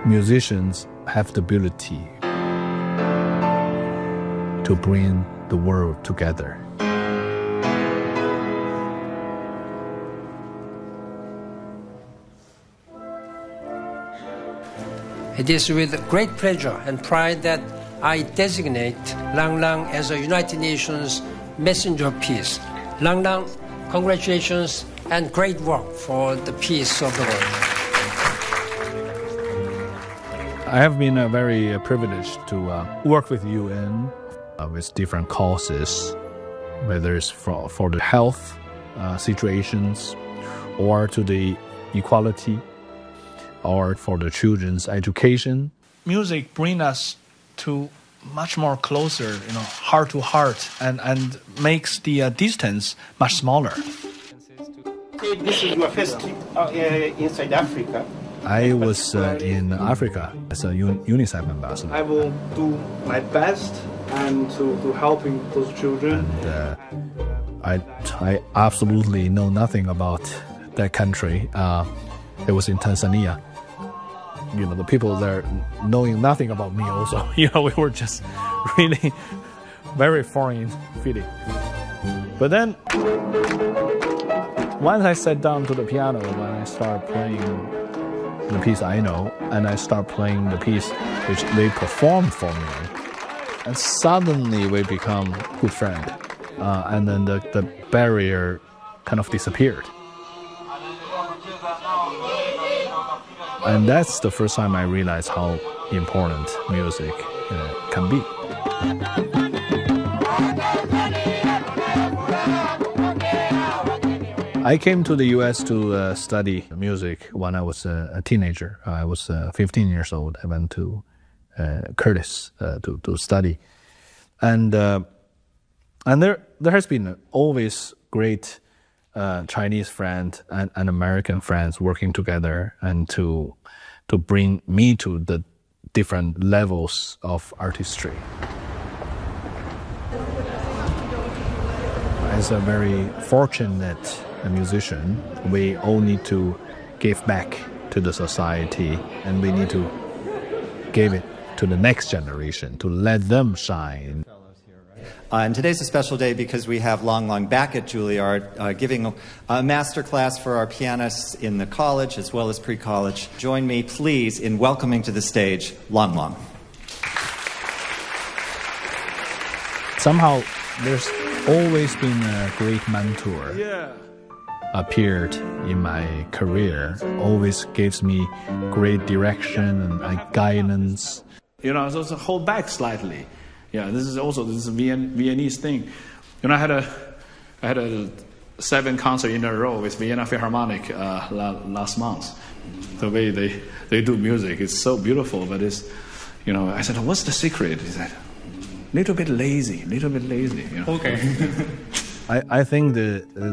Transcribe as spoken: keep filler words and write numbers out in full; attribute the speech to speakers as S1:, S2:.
S1: musicians have the ability to bring the world together.
S2: It is with great pleasure and pride that I designate Lang Lang as a United Nations messenger of peace. Lang Lang, congratulations and great work for the peace of the world.
S1: I have been uh, very uh, privileged to uh, work with U N uh, with different causes, whether it's for, for the health uh, situations or to the equality or for the children's education.
S3: Music brings us to much more closer, you know, heart to heart, and, and makes the uh, distance much smaller.
S4: This is my first trip uh, inside Africa.
S1: I was uh, in Africa as a UNICEF ambassador.
S5: I will do my best and to, to helping those children.
S1: And uh, I, I absolutely know nothing about that country. Uh, it was in Tanzania. You know, the people there knowing nothing about me also. You know, we were just really very foreign feeling. But then, once I sat down to the piano, when I started playing the piece I know, and I start playing the piece which they performed for me, and suddenly we become good friends. Uh, and then the, the barrier kind of disappeared. And that's the first time I realized how important music uh, can be. I came to the U S to uh, study music when I was uh, a teenager. I was uh, fifteen years old. I went to uh, Curtis uh, to, to study. And uh, and there there has been always great uh, Chinese friends and, and American friends working together and to to bring me to the different levels of artistry. As a very fortunate musician, we all need to give back to the society, and we need to give it to the next generation to let them shine.
S6: Uh, and today's a special day because we have Lang Lang back at Juilliard uh, giving a, a master class for our pianists in the college as well as pre-college. Join me, please, in welcoming to the stage Lang Lang.
S1: Somehow, there's always been a great mentor
S3: Yeah.
S1: appeared in my career, always gives me great direction and, and guidance.
S3: You know, so, so hold back slightly. Yeah, this is also this is a Vien- Viennese thing. You know, I had a I had a seven concert in a row with Vienna Philharmonic uh, la- last month. The way they they do music, it's so beautiful. But it's, you know, I said, what's the secret? He said, little bit lazy, little bit lazy. You know?
S5: Okay.
S1: I, I think the